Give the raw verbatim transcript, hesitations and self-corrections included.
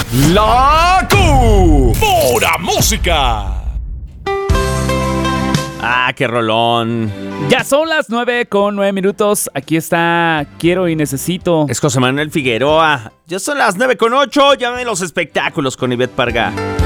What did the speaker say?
La Q. Pura música. Ah, qué rolón. Ya son las nueve con nueve minutos. Aquí está Quiero y Necesito. Es José Manuel Figueroa. Ya son las nueve con ocho. Llamen los espectáculos con Ivette Parga.